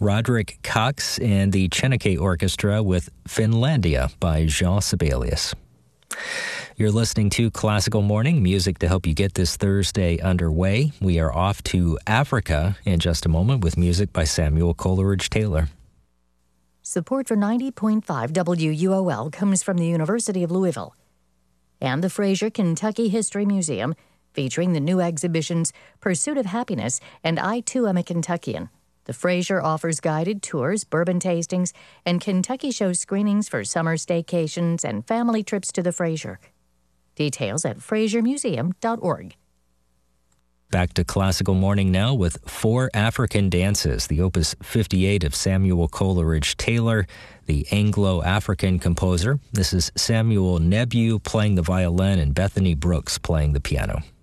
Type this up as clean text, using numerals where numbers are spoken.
Roderick Cox and the Cheneke Orchestra with Finlandia by Jean Sibelius. You're listening to Classical Morning, music to help you get this Thursday underway. We are off to Africa in just a moment with music by Samuel Coleridge-Taylor. Support for 90.5 WUOL comes from the University of Louisville and the Fraser Kentucky History Museum, featuring the new exhibitions Pursuit of Happiness and I Too Am a Kentuckian. The Fraser offers guided tours, bourbon tastings, and Kentucky Show screenings for summer staycations and family trips to the Fraser. Details at frasermuseum.org. Back to Classical Morning now with Four African Dances, the Opus 58 of Samuel Coleridge-Taylor, the Anglo-African composer. This is Samuel Nebu playing the violin and Bethany Brooks playing the piano.